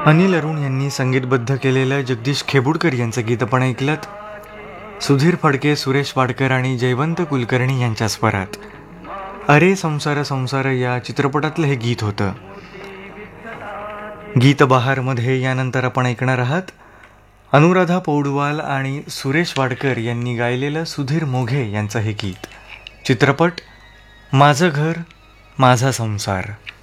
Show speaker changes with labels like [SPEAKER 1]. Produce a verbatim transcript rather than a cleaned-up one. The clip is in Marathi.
[SPEAKER 1] अनिल अरुण यांनी संगीतबद्ध केलेलं जगदीश खेबुडकर यांचं गीत आपण ऐकलत. सुधीर फडके, सुरेश वाडकर आणि जयवंत कुलकर्णी यांच्या स्वरात अरे संसार संसार या चित्रपटातलं हे गीत होतं. गीत बहारमध्ये यानंतर आपण ऐकणार आहात अनुराधा पौडवाल आणि सुरेश वाडकर यांनी गायलेलं सुधीर मोघे यांचं हे गीत. चित्रपट माझं घर माझा संसार.